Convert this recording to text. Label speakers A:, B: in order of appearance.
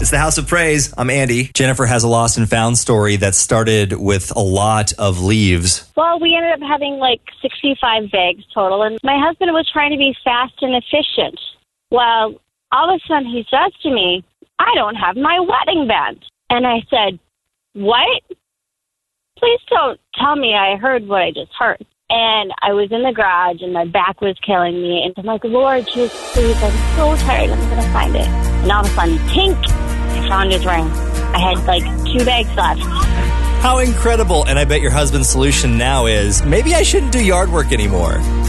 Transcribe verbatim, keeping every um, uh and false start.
A: It's the House of Praise. I'm Andy. Jennifer has a lost and found story that started with a lot of leaves.
B: Well, we ended up having like sixty-five bags total, and my husband was trying to be fast and efficient. Well, all of a sudden he says to me, I don't have my wedding band. And I said, what? Please don't tell me I heard what I just heard. And I was in the garage, and my back was killing me. And I'm like, Lord, just please, I'm so tired. I'm going to find it. And all of a sudden, tink, I found his ring. I had like two bags left.
A: How incredible. And I bet your husband's solution now is, maybe I shouldn't do yard work anymore.